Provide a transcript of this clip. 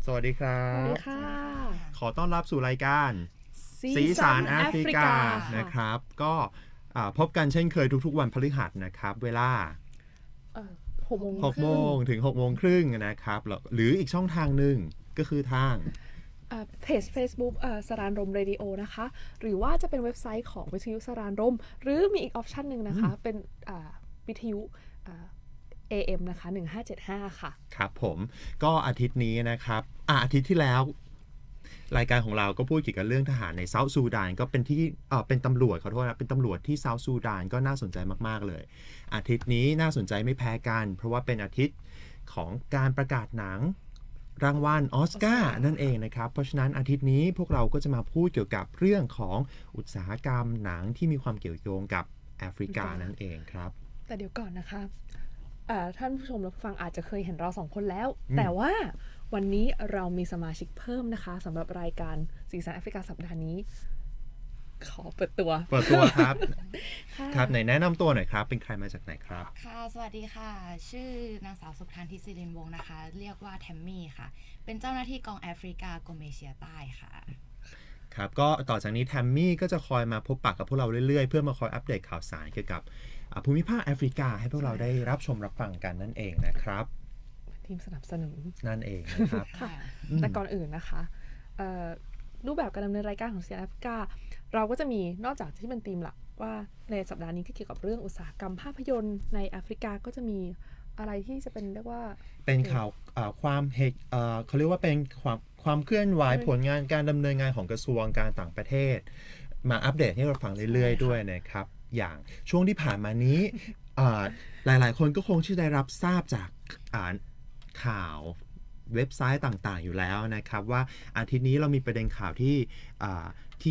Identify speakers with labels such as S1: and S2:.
S1: สวัสดีครั
S2: สวัสดี
S1: บ
S2: ค่ะ
S1: ขอต้อนรับสู่รายการสีสันแอฟริกานะครับก็พบกันเช่นเคยทุกๆวันพฤหัสนะครับเวลา6 โมงถึง6 โมงครึ่งนะครับหรืออีกช่องทางหนึ่งก็คือทาง
S2: เพจ Facebook สรานรมเรดิโอนะคะหรือว่าจะเป็นเว็บไซต์ของวิทยุสรานรมหรือมีอีกออปชันหนึ่งนะคะเป็นวิทยุAM นะคะ1575ค่ะ
S1: ครับผมก็อาทิตย์นี้นะครับอาทิตย์ที่แล้วรายการของเราก็พูดเกี่ยวกับเรื่องทหารในเซาท์ซูดานก็เป็นที่เป็นตำรวจขอโทษนะเป็นตำรวจที่เซาท์ซูดานก็น่าสนใจมากๆเลยอาทิตย์นี้น่าสนใจไม่แพ้กันเพราะว่าเป็นอาทิตย์ของการประกาศหนังรางวัลออสการ์นั่นเองนะครับเพราะฉะนั้นอาทิตย์นี้พวกเราก็จะมาพูดเกี่ยวกับเรื่องของอุตสาหกรรมหนังที่มีความเกี่ยวโยงกับแอฟริกานั่นเองครับ
S2: แต่เดี๋ยวก่อนนะคะท่านผู้ชมและผู้ฟังอาจจะเคยเห็นเรา2 คนแล้วแต่ว่าวันนี้เรามีสมาชิกเพิ่มนะคะสำหรับรายการสีสันแอฟริกาสัปดาห์นี้ขอเปิดตัว
S1: ครับ ครับไหนแนะนำตัวหน่อยครับเป็นใครมาจากไหนครับ
S3: ค่ะสวัสดีค่ะชื่อนางสาวสุภานทิศิรินวงศ์นะคะเรียกว่าแทมมี่ค่ะเป็นเจ้าหน้าที่กองแอฟริกากรมเอเชียใต้ค่ะ
S1: ครับก็ต่อจากนี้แทมมี่ก็จะคอยมาพบปะกับพวกเราเรื่อยๆเพื่อมาคอยอัปเดตข่าวสารเกี่ยวกับภูมิภาคแอฟริกาให้พวกเราได้รับชมรับฟังกันนั่นเองนะครับ
S2: ทีมสนับสนุน
S1: นั่นเองนะครับ
S2: ค่ะแต่ก่อนอื่นนะคะรูปแบบการดำเนินรายการของสีสันแอฟริกาเราก็จะมีนอกจากที่เป็นธีมหลักว่าในสัปดาห์นี้ก็เกี่ยวกับเรื่องอุตสาหกรรมภาพยนตร์ในแอฟริกาก็จะมีอะไรที่จะเป็นเรียกว่า
S1: เป็นข่าวความเหตุเขาเรียกว่าเป็นความเคลื่อนไหวผลงานการดำเนินงานของกระทรวงการต่างประเทศมาอัปเดตให้เราฟังเรื่อยๆด้วยนะครับอย่างช่วงที่ผ่านมานี้หลายๆคนก็คงที่ได้รับทราบจากข่าวเว็บไซต์ต่างๆอยู่แล้วนะครับว่าอาทิตย์นี้เรามีประเด็นข่าวที่